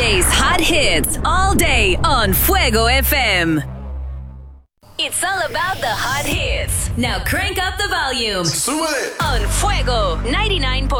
Friday's hot hits all day on Fuego FM. It's all about the hot hits. Now crank up the volume Súbele. on Fuego 99.